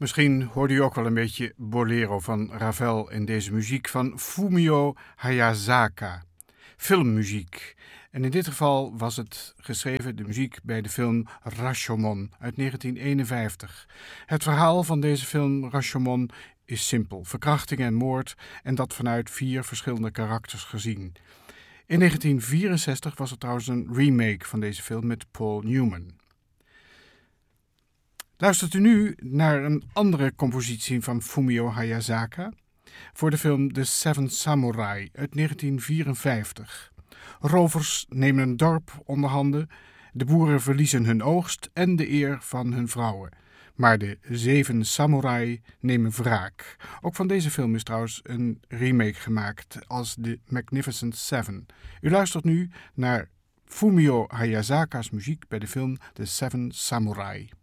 Misschien hoorde u ook wel een beetje bolero van Ravel in deze muziek van Fumio Hayasaka. Filmmuziek. En in dit geval was het geschreven, de muziek bij de film Rashomon uit 1951. Het verhaal van deze film Rashomon is simpel. Verkrachting en moord en dat vanuit 4 verschillende karakters gezien. In 1964 was er trouwens een remake van deze film met Paul Newman. Luistert u nu naar een andere compositie van Fumio Hayasaka voor de film The Seven Samurai uit 1954. Rovers nemen een dorp onder handen, de boeren verliezen hun oogst en de eer van hun vrouwen. Maar de 7 samurai nemen wraak. Ook van deze film is trouwens een remake gemaakt als The Magnificent Seven. U luistert nu naar Fumio Hayasaka's muziek bij de film The Seven Samurai.